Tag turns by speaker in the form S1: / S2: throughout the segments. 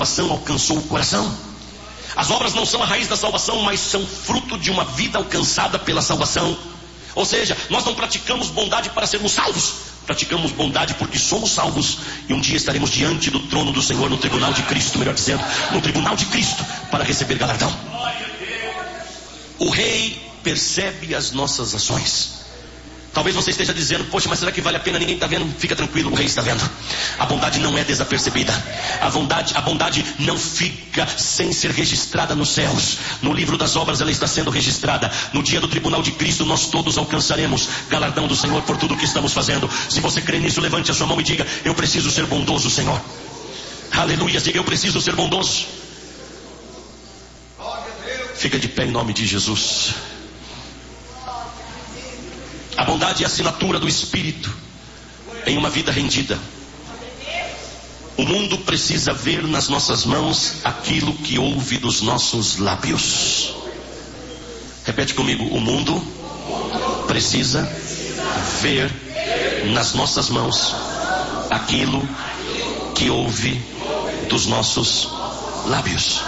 S1: salvação alcançou o coração. As obras não são a raiz da salvação, mas são fruto de uma vida alcançada pela salvação. Ou seja, nós não praticamos bondade para sermos salvos, praticamos bondade porque somos salvos, e um dia estaremos diante do trono do Senhor, no tribunal de Cristo, melhor dizendo, no tribunal de Cristo, para receber galardão. O rei percebe as nossas ações. Talvez você esteja dizendo: poxa, mas será que vale a pena? Ninguém está vendo. Fica tranquilo, o rei está vendo. A bondade não é desapercebida. A bondade não fica sem ser registrada nos céus. No livro das obras ela está sendo registrada. No dia do tribunal de Cristo nós todos alcançaremos galardão do Senhor por tudo o que estamos fazendo. Se você crê nisso, levante a sua mão e diga: eu preciso ser bondoso, Senhor. Aleluia, diga: eu preciso ser bondoso. Fica de pé em nome de Jesus. A bondade é a assinatura do Espírito em uma vida rendida. O mundo precisa ver nas nossas mãos aquilo que ouve dos nossos lábios. Repete comigo: o mundo precisa ver nas nossas mãos aquilo que ouve dos nossos lábios.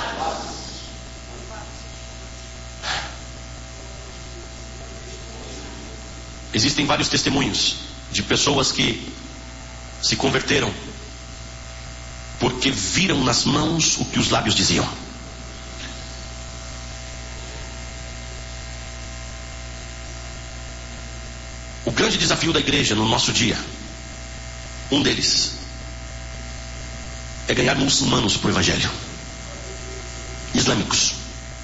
S1: Existem vários testemunhos de pessoas que se converteram porque viram nas mãos o que os lábios diziam. O grande desafio da igreja no nosso dia, um deles, é ganhar muçulmanos para o evangelho, islâmicos,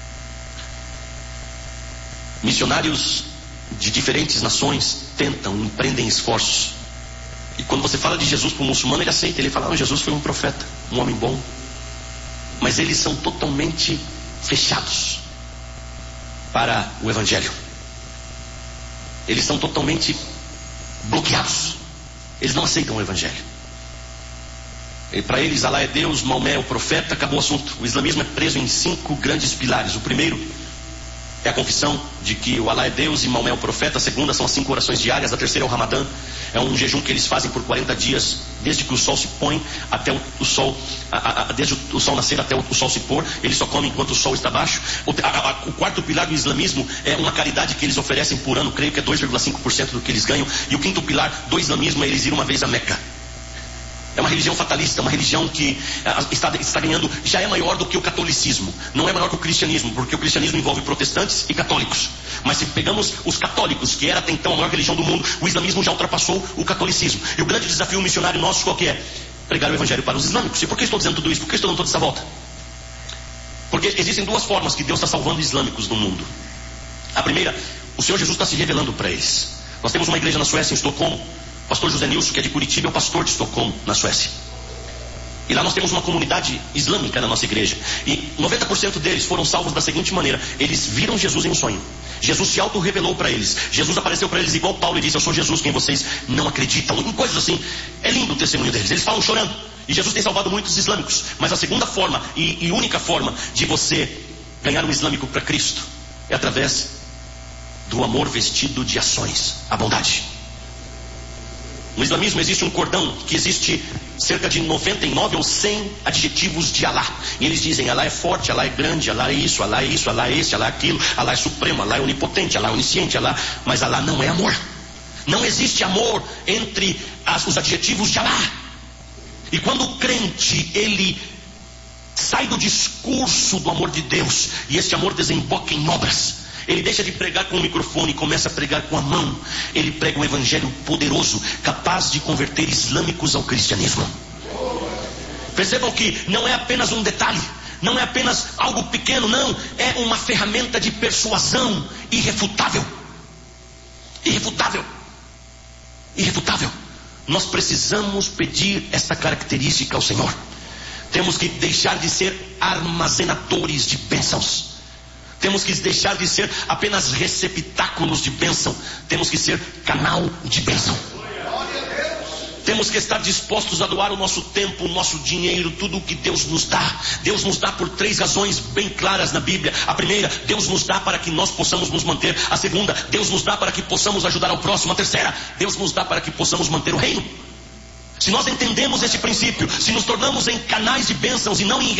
S1: missionários de diferentes nações tentam, empreendem esforços. E quando você fala de Jesus para um muçulmano, ele aceita. Ele fala: Jesus foi um profeta, um homem bom. Mas eles são totalmente fechados para o evangelho. Eles são totalmente bloqueados. Eles não aceitam o evangelho. E para eles, Alá é Deus, Maomé é o profeta, acabou o assunto. O islamismo é preso em 5 grandes pilares. O primeiro é a confissão de que o Alá é Deus e Maomé é o profeta. A segunda são as 5 orações diárias. A terceira é o Ramadã. É um jejum que eles fazem por 40 dias, desde que o sol se põe até o sol, desde o sol nascer até o sol se pôr. Eles só comem enquanto o sol está baixo. O quarto pilar do islamismo é uma caridade que eles oferecem por ano, creio que é 2,5% do que eles ganham. E o quinto pilar do islamismo é eles ir uma vez a Meca. É uma religião fatalista, uma religião que está ganhando, já é maior do que o catolicismo. Não é maior que o cristianismo, porque o cristianismo envolve protestantes e católicos. Mas se pegamos os católicos, que era até então a maior religião do mundo, o islamismo já ultrapassou o catolicismo. E o grande desafio missionário nosso qual que é? Pregar o evangelho para os islâmicos. E por que estou dizendo tudo isso? Por que estou dando toda essa volta? Porque existem 2 formas que Deus está salvando islâmicos no mundo. A primeira, o Senhor Jesus está se revelando para eles. Nós temos uma igreja na Suécia, em Estocolmo. O pastor José Nilson, que é de Curitiba, é o pastor de Estocolmo, na Suécia. E lá nós temos uma comunidade islâmica na nossa igreja. E 90% deles foram salvos da seguinte maneira: eles viram Jesus em um sonho. Jesus se auto-revelou para eles. Jesus apareceu para eles igual Paulo e disse: eu sou Jesus, quem vocês não acreditam. Em coisas assim. É lindo o testemunho deles. Eles falam chorando. E Jesus tem salvado muitos islâmicos. Mas a segunda forma e única forma de você ganhar um islâmico para Cristo é através do amor vestido de ações, a bondade. No islamismo existe um cordão que existe cerca de 99 ou 100 adjetivos de Alá. E eles dizem: Alá é forte, Alá é grande, Alá é isso, Alá é isso, Alá é esse, Alá é aquilo, Alá é supremo, Alá é onipotente, Alá é onisciente, Alá... Mas Alá não é amor. Não existe amor entre os adjetivos de Alá. E quando o crente, ele sai do discurso do amor de Deus, e esse amor desemboca em obras, ele deixa de pregar com o microfone e começa a pregar com a mão. Ele prega um evangelho poderoso, capaz de converter islâmicos ao cristianismo. Percebam que não é apenas um detalhe, não é apenas algo pequeno, não. É uma ferramenta de persuasão irrefutável. Irrefutável. Irrefutável. Nós precisamos pedir essa característica ao Senhor. Temos que deixar de ser armazenadores de bênçãos. Temos que deixar de ser apenas receptáculos de bênção. Temos que ser canal de bênção. Temos que estar dispostos a doar o nosso tempo, o nosso dinheiro, tudo o que Deus nos dá. Deus nos dá por 3 razões bem claras na Bíblia. A primeira, Deus nos dá para que nós possamos nos manter. A segunda, Deus nos dá para que possamos ajudar ao próximo. A terceira, Deus nos dá para que possamos manter o reino. Se nós entendemos esse princípio, se nos tornamos em canais de bênçãos e não em